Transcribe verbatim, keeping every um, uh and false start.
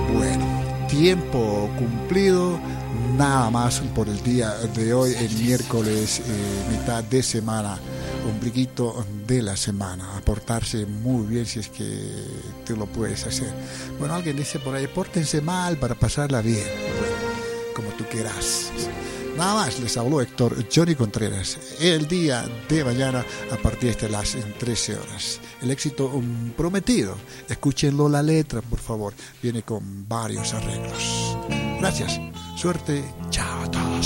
Bueno, tiempo cumplido. Nada más por el día de hoy, el miércoles, eh, mitad de semana, ombliguito de la semana. A portarse muy bien si es que tú lo puedes hacer. Bueno, alguien dice por ahí, pórtense mal para pasarla bien. Bueno, como tú quieras. Nada más, les habló Héctor Johnny Contreras. El día de mañana a partir de las trece horas. El éxito um, prometido. Escúchenlo la letra, por favor. Viene con varios arreglos. Gracias. Suerte. Chao a todos.